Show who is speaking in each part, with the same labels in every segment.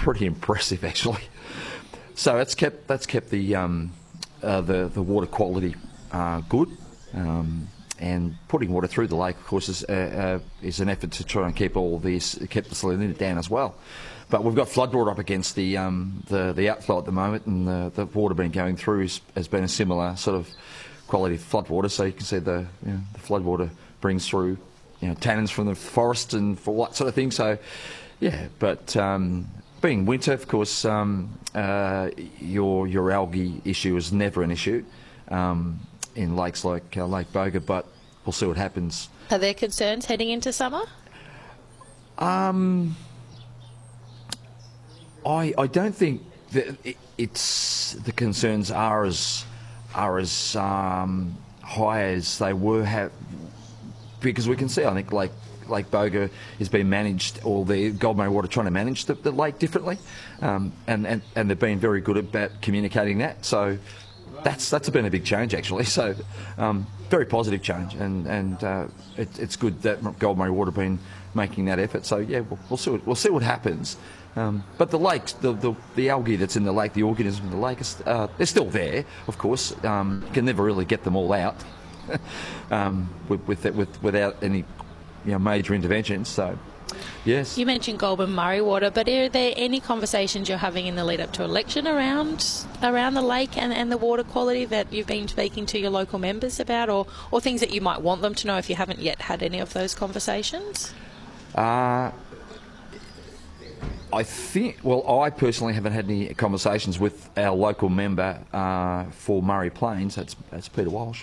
Speaker 1: pretty impressive actually. So that's kept the water quality good. And putting water through the lake, of course, is an effort to try and keep the salinity down as well. But we've got floodwater up against the outflow at the moment, and the water being going through has been a similar sort of quality of floodwater. So you can see the floodwater brings through tannins from the forest and for all that sort of thing. So yeah, but being winter, of course, your algae issue is never an issue. In lakes like Lake Boga, but we'll see what happens.
Speaker 2: Are there concerns heading into summer?
Speaker 1: I don't think that the concerns are as high as they were, because we can see, I think, Lake Boga is being managed, or the Gold Murray Water trying to manage the lake differently, and they've been very good about communicating that. So that's been a big change actually. So very positive change, and it's good that Gold Murray Water have been making that effort. So yeah, we'll see what happens. But the lakes, the algae that's in the lake, the organisms in the lake, they're still there. Of course, you can never really get them all out without any major interventions. So yes.
Speaker 2: You mentioned Gold Murray Water, but are there any conversations you're having in the lead up to election around the lake and the water quality that you've been speaking to your local members about, or things that you might want them to know if you haven't yet had any of those conversations?
Speaker 1: I personally haven't had any conversations with our local member for Murray Plains. That's Peter Walsh.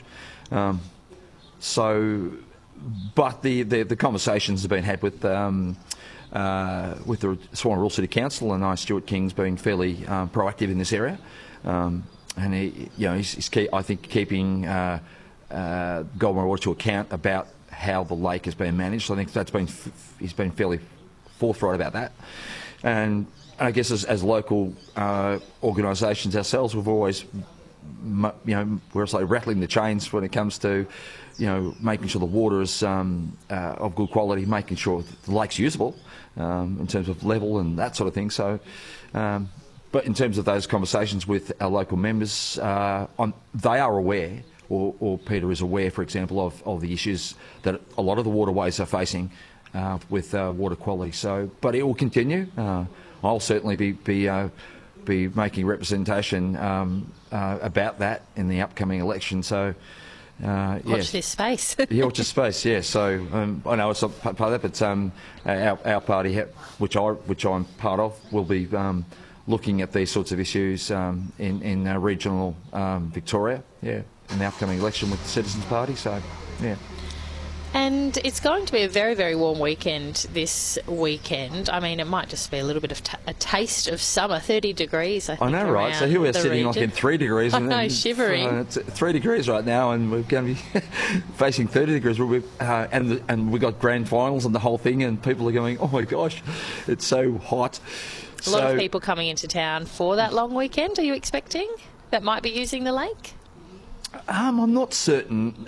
Speaker 1: But the conversations have been had with the Swan Rural City Council, and Stuart King's been fairly proactive in this area, and he's I think keeping Gold Murray Water to account about how the lake has been managed. So I think he's been fairly forthright about that, and I guess as local organisations ourselves, we've always we're sort of rattling the chains when it comes to making sure the water is of good quality, making sure the lake's usable in terms of level and that sort of thing. So, but in terms of those conversations with our local members, they are aware, or Peter is aware, for example, of the issues that a lot of the waterways are facing with water quality. So, but it will continue. I'll certainly be making representation about that in the upcoming election. So.
Speaker 2: Watch this space.
Speaker 1: Yeah, watch this space. Yeah. So I know it's not part of that, but our party, which I'm part of, will be looking at these sorts of issues in regional Victoria. Yeah, in the upcoming election with the Citizens Party. So yeah.
Speaker 2: And it's going to be a very, very warm weekend this weekend. I mean, it might just be a little bit of a taste of summer. 30 degrees, I think. I know, right?
Speaker 1: So here we're sitting like in 3 degrees.
Speaker 2: I know, shivering.
Speaker 1: It's 3 degrees right now, and we're going to be facing 30 degrees. And we got grand finals and the whole thing, and people are going, oh my gosh, it's so hot.
Speaker 2: A lot of people coming into town for that long weekend. Are you expecting that might be using the lake?
Speaker 1: I'm not certain.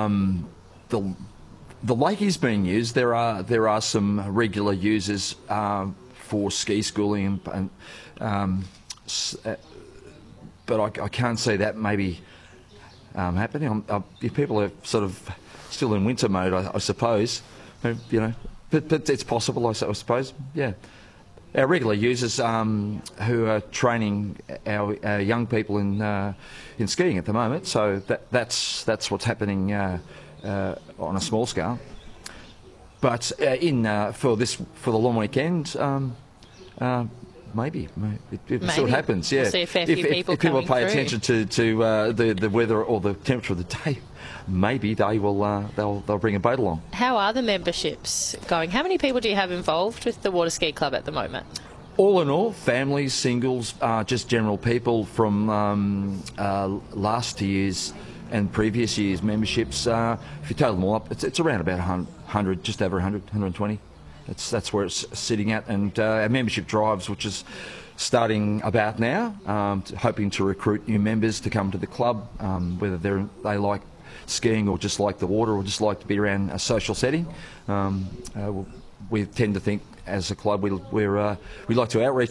Speaker 1: The lake is being used. There are some regular users for ski schooling, but I can't see that maybe happening. If people are sort of still in winter mode, I suppose, but it's possible. I suppose, yeah. Our regular users who are training our young people in skiing at the moment, so that's what's happening. On a small scale, but for the long weekend, maybe see what happens. Yeah,
Speaker 2: we'll see a fair few people
Speaker 1: if people pay
Speaker 2: through.
Speaker 1: attention to the weather or the temperature of the day, maybe they'll bring a boat along.
Speaker 2: How are the memberships going? How many people do you have involved with the Water Ski Club at the moment?
Speaker 1: All in all, families, singles, just general people from last year's and previous years' memberships. If you total them all up, it's around about 100, just over 100, 120. That's where it's sitting at. And our membership drives, which is starting about now, hoping to recruit new members to come to the club, whether they like skiing or just like the water or just like to be around a social setting. We tend to think as a club we like to outreach